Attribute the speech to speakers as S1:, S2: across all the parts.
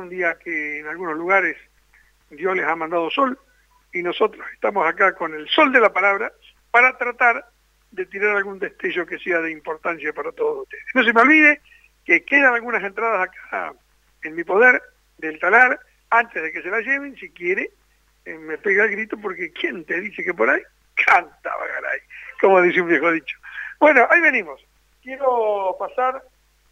S1: día que en algunos lugares Dios les ha mandado sol y nosotros estamos acá con el sol de la palabra para tratar de tirar algún destello que sea de importancia para todos ustedes. No se me olvide que quedan algunas entradas acá en mi poder del talar, antes de que se la lleven, si quiere, me pega el grito, porque ¿quién te dice que por ahí canta Bagaray? Como dice un viejo dicho. Bueno, ahí venimos. Quiero pasar,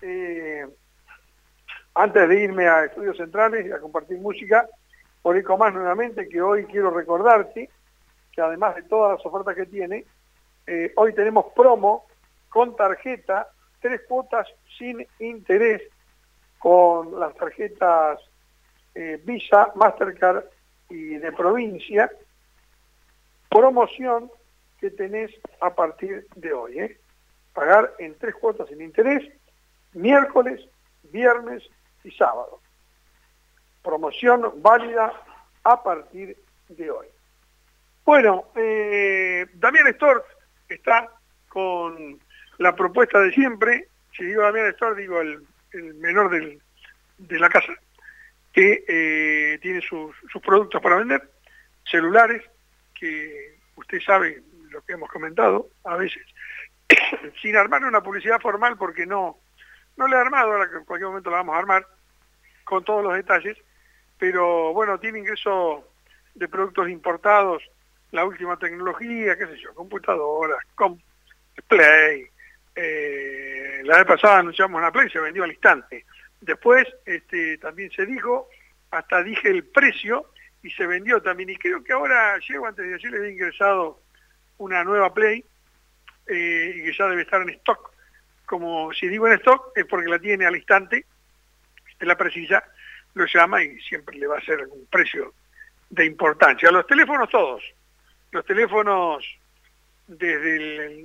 S1: antes de irme a Estudios Centrales y a compartir música, por Ecomás nuevamente, que hoy quiero recordarte que además de todas las ofertas que tiene, hoy tenemos promo con tarjeta, 3 cuotas sin interés, con las tarjetas Visa, Mastercard y de provincia, promoción que tenés a partir de hoy, pagar en 3 cuotas sin interés, miércoles, viernes y sábado. Promoción válida a partir de hoy. Bueno, Damián Stork está con la propuesta de siempre. Si digo Damián Stork, digo el menor de la casa, que tiene sus productos para vender, celulares, que usted sabe lo que hemos comentado a veces, sin armar una publicidad formal, porque no le he armado, ahora que en cualquier momento la vamos a armar, con todos los detalles, pero bueno, tiene ingreso de productos importados, la última tecnología, qué sé yo, computadoras, Play, la vez pasada anunciamos una Play, se vendió al instante. Después también se dijo, hasta dije el precio, y se vendió también, y creo que ahora llego, antes de ayer le había ingresado una nueva Play, y que ya debe estar en stock. Como si digo en stock, es porque la tiene al instante, la precisa, lo llama y siempre le va a hacer un precio de importancia. Los teléfonos todos, los teléfonos desde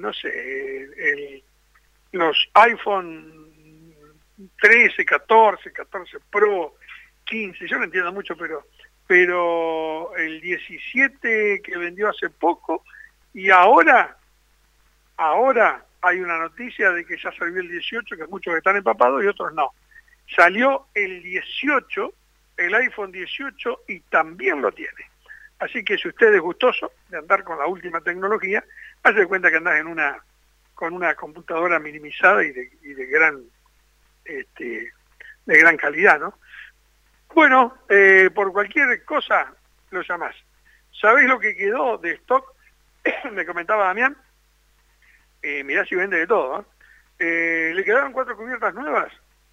S1: los iPhone 13, 14, 14 Pro, 15, yo no entiendo mucho, pero el 17 que vendió hace poco, y ahora hay una noticia de que ya salió el 18, que muchos están empapados y otros no. Salió el 18, el iPhone 18, y también lo tiene. Así que si usted es gustoso de andar con la última tecnología, hace de cuenta que andás con una computadora minimizada y de gran calidad, ¿no? Bueno, por cualquier cosa lo llamás. ¿Sabés lo que quedó de stock? Me comentaba Damián, mirá si vende de todo, ¿eh? Le quedaron 4 cubiertas nuevas,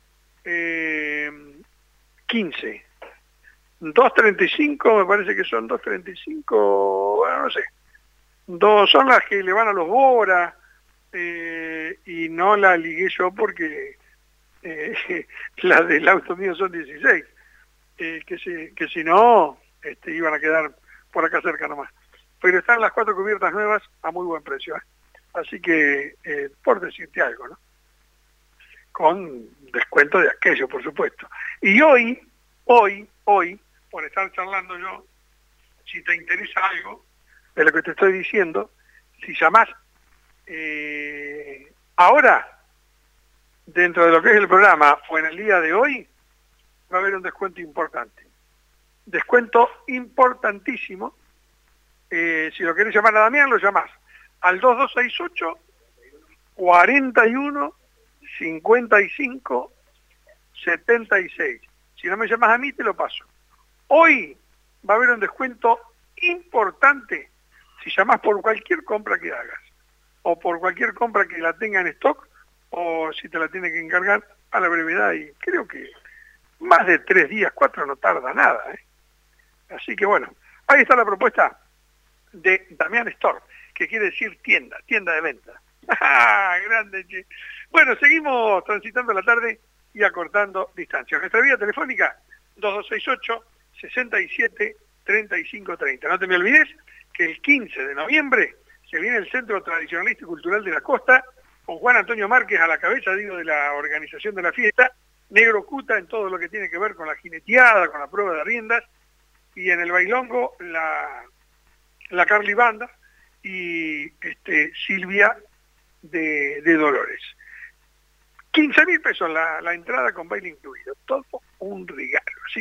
S1: 15. 2.35, me parece que son 2.35, bueno, no sé. Son las que le van a los Bora, y no la ligué yo porque las del auto mío son 16, que si no, iban a quedar por acá cerca nomás. Pero están las 4 cubiertas nuevas a muy buen precio, ¿eh? Así que, por decirte algo, ¿no? Con descuento de aquello, por supuesto. Y hoy, por estar charlando yo, si te interesa algo de lo que te estoy diciendo, si llamás ahora, dentro de lo que es el programa, o en el día de hoy, va a haber un descuento importante. Descuento importantísimo. Si lo querés llamar a Damián, lo llamás al 2268 41 55 76. Si no me llamas a mí, te lo paso. Hoy va a haber un descuento importante si llamás por cualquier compra que hagas, o por cualquier compra que la tenga en stock, o si te la tiene que encargar a la brevedad, y creo que más de 3 días, 4 no tarda nada, ¿eh? Así que bueno, ahí está la propuesta de Damián Stork, que quiere decir tienda de venta. Grande, che. Bueno, seguimos transitando la tarde y acortando distancias. Nuestra vía telefónica 2268 67 35 30. No te me olvides que el 15 de noviembre se viene el Centro Tradicionalista y Cultural de la Costa, con Juan Antonio Márquez a la cabeza, digo, de la organización de la fiesta, Negro Cuta en todo lo que tiene que ver con la jineteada, con la prueba de riendas, y en el bailongo la Carly Banda y Silvia de Dolores. 15.000 pesos la entrada con baile incluido, todo un regalo.